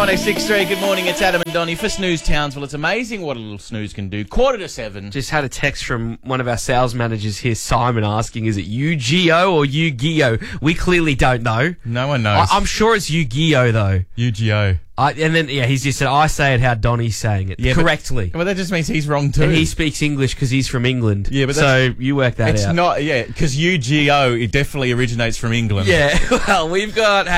1063, good morning, it's Adam and Donnie for Snooze Townsville. It's amazing what a little snooze can do. 6:45. Just had a text from one of our sales managers here, Simon, asking, is it Yu-Gi-Oh or Yu-Gi-Oh? We clearly don't know. No one knows. I'm sure it's Yu-Gi-Oh, though. Yu-Gi-Oh. And then, he's just said, I say it how Donnie's saying it. Yeah, correctly. But that just means he's wrong too. And he speaks English because he's from England. Yeah, but so you work that out. It's not, because Yu-Gi-Oh, it definitely originates from England. Yeah, well, we've got...